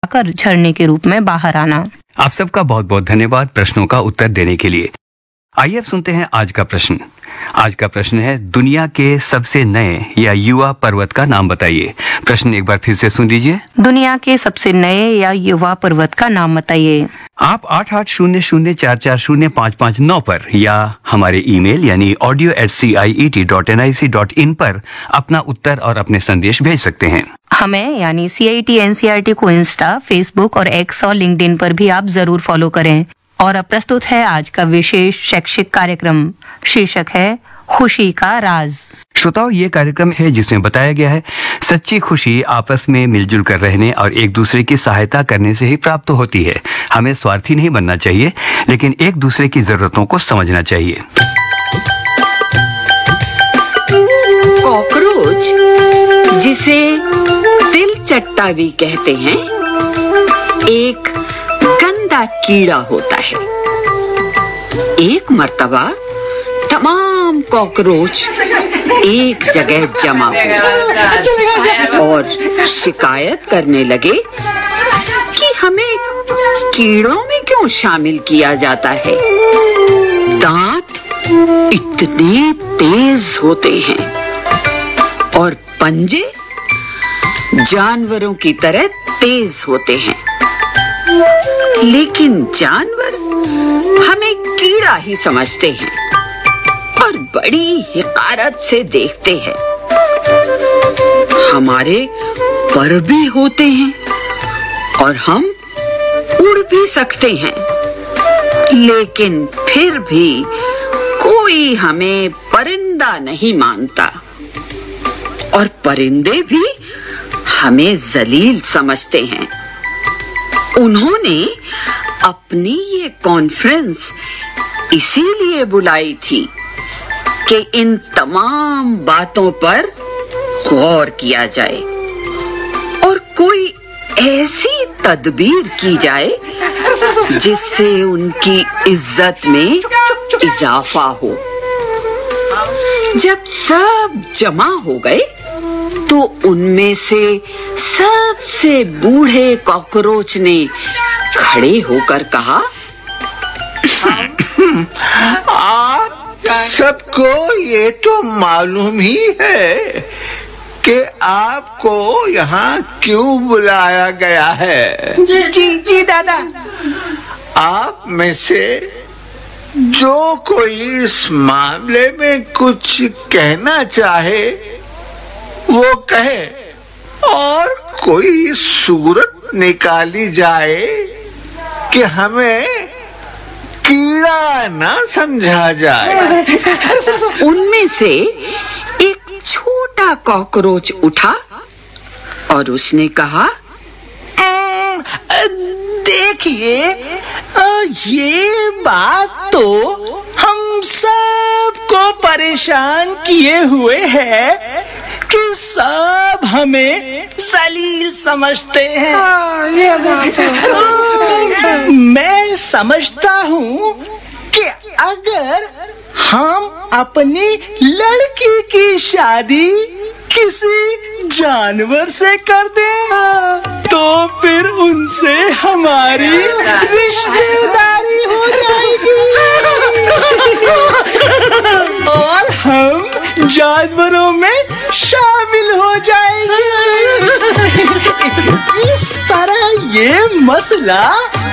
आकर झरने के रूप में बाहर आना। आप सबका बहुत बहुत धन्यवाद प्रश्नों का उत्तर देने के लिए। आइए अब सुनते हैं आज का प्रश्न। आज का प्रश्न है, दुनिया के सबसे नए या युवा पर्वत का नाम बताइए। प्रश्न एक बार फिर से सुन लीजिए। दुनिया के सबसे नए या युवा पर्वत का नाम बताइए। आप 8800440559 पर या हमारे ईमेल यानी audio@ciet.nic.in पर अपना उत्तर और अपने संदेश भेज सकते हैं। हमें यानी CIET NCERT को इंस्टा, फेसबुक और एक्स और लिंक्डइन पर भी आप जरूर फॉलो करें। और अब प्रस्तुत है आज का विशेष शैक्षिक कार्यक्रम। शीर्षक है खुशी का राज। श्रोताओ, ये कार्यक्रम है जिसमें बताया गया है सच्ची खुशी आपस में मिलजुल कर रहने और एक दूसरे की सहायता करने से ही प्राप्त होती है। हमें स्वार्थी नहीं बनना चाहिए, लेकिन एक दूसरे की जरूरतों को समझना चाहिए। कॉकरोच, जिसे तिलचट्टा भी कहते हैं, एक गंदा कीड़ा होता है। एक मर्तबा तमाम कॉकरोच एक जगह जमा हुए और शिकायत करने लगे कि हमें कीड़ों में क्यों शामिल किया जाता है। दांत इतने तेज होते हैं और पंजे जानवरों की तरह तेज होते हैं, लेकिन जानवर हमें कीड़ा ही समझते हैं और बड़ी हिकारत से देखते हैं। हमारे पर भी होते हैं और हम उड़ भी सकते हैं, लेकिन फिर भी कोई हमें परिंदा नहीं मानता और परिंदे भी हमें जलील समझते हैं। उन्होंने अपनी ये कॉन्फ्रेंस इसीलिए बुलाई थी कि इन तमाम बातों पर गौर किया जाए और कोई ऐसी तदबीर की जाए जिससे उनकी इज्जत में इजाफा हो। जब सब जमा हो गए तो उनमें से सबसे बूढ़े कॉकरोच ने खड़े होकर कहा, आप सबको ये तो मालूम ही है कि आपको यहाँ क्यों बुलाया गया है। जी दादा। आप में से जो कोई इस मामले में कुछ कहना चाहे वो कहे और कोई सूरत निकाली जाए कि हमें कीड़ा ना समझा जाए। उनमें से एक छोटा कॉकरोच उठा और उसने कहा, देखिए, ये बात तो हम सबको परेशान किए हुए है कि सब हमें जलील समझते हैं। ये बात है। मैं समझता हूँ कि अगर हम अपनी लड़की की शादी किसी जानवर से कर दें तो फिर उनसे हमारी रिश्तेदारी हो जाएगी और हम जानवरों में शामिल हो जाएंगे। इस तरह ये मसला